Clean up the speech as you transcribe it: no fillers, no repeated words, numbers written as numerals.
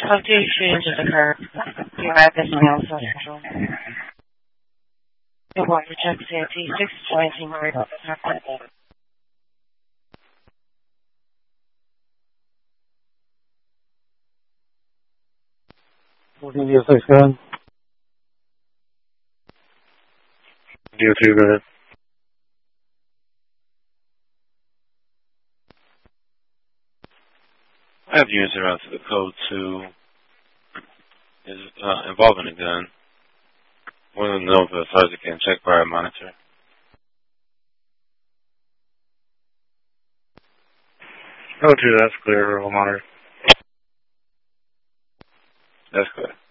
How do shootings occur? Do you have this mail social? The water check safety 620 right. Yes, I can. You too, go ahead. I have units around to the code 2 is involving a gun. One of the know the sergeant can check by a monitor. Code 2, that's clear, roll monitor. That's good.